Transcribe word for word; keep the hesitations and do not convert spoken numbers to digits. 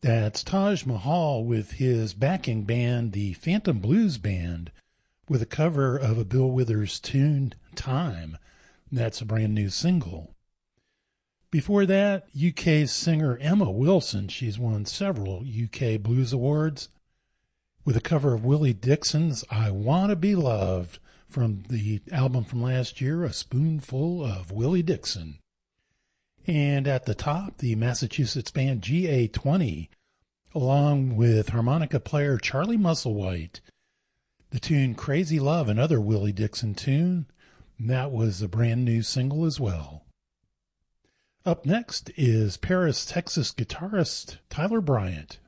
That's Taj Mahal with his backing band, the Phantom Blues Band, with a cover of a Bill Withers tune, Time. That's a brand new single. Before that, U K's singer Emma Wilson, she's won several U K Blues Awards, with a cover of Willie Dixon's I Wanna Be Loved from the album from last year, A Spoonful of Willie Dixon. And at the top, the Massachusetts band G A twenty, along with harmonica player Charlie Musselwhite. The tune Crazy Love, another Willie Dixon tune, that was a brand new single as well. Up next is Paris, Texas guitarist Tyler Bryant